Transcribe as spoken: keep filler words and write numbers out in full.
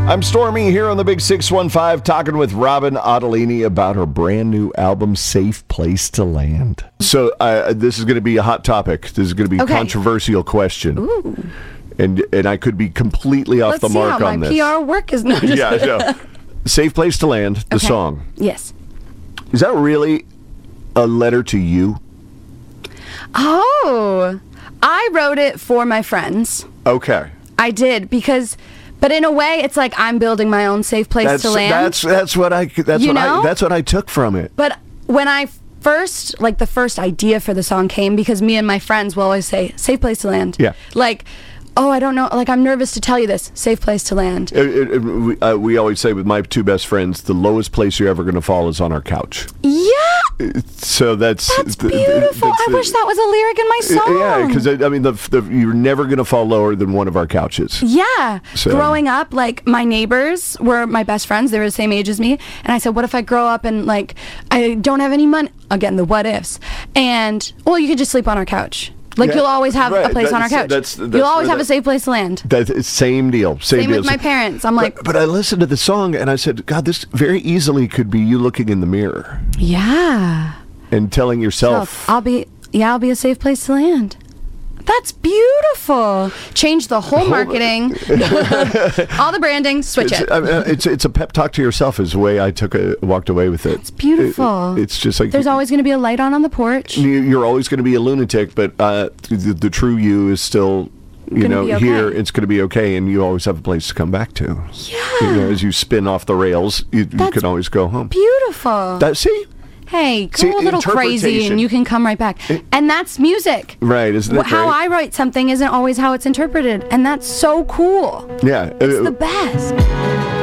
I'm Stormy here on the Big six one five talking with Robin Ottolini about her brand new album, Safe Place to Land. So uh, this is going to be a hot topic. This is going to be a okay. controversial question. Ooh. And and I could be completely off Let's the mark see how on my this. P R work is not. Yeah, no. Safe Place to Land, the okay. song. Yes. Is that really a letter to you? Oh, I wrote it for my friends. Okay. I did because, but in a way, it's like I'm building my own safe place That's to land. that's that's what I that's You what know? I that's what I took from it. But when I first, like the first idea for the song came because me and my friends will always say, safe place to land. Yeah. Like, oh, I don't know, like I'm nervous to tell you this, safe place to land. It, it, it, we, uh, we always say with my two best friends, the lowest place you're ever going to fall is on our couch. Yeah. So that's That's th- th- beautiful. that's I the- wish that was a lyric in my song. Yeah, because I mean, the, the, you're never going to fall lower than one of our couches. Yeah. So- Growing up, like, my neighbors were my best friends. They were the same age as me. And I said, what if I grow up and, like, I don't have any money? Again, the what ifs. And, well, you could just sleep on our couch. Like, Yeah, you'll always have right. a place on our That's- couch. that's- that's you'll always where have the- a safe place to land. That's same deal. Same, Same deal. with my parents. I'm like, but, but I listened to the song and I said, God, this very easily could be you looking in the mirror yeah. and telling yourself. So I'll be, yeah, I'll be a safe place to land. That's beautiful. Change the whole Hold- marketing, all the branding, switch It's, it. I mean, it's it's a pep talk to yourself is the way I took a, walked away with it. It's beautiful. It- it's just like There's always going to be a light on on the porch. you- you're always going to be a lunatic, but uh, the, the true you is still, you Gonna know, be okay. here. It's going to be okay, and you always have a place to come back to. Yeah. You know, as you spin off the rails, you, you That's can always go home. Beautiful. That see, Hey, go See, a little crazy interpretation- and you can come right back. And that's music. right? Isn't that How great? I write something isn't always how it's interpreted. And that's so cool. Yeah, It's uh, the best.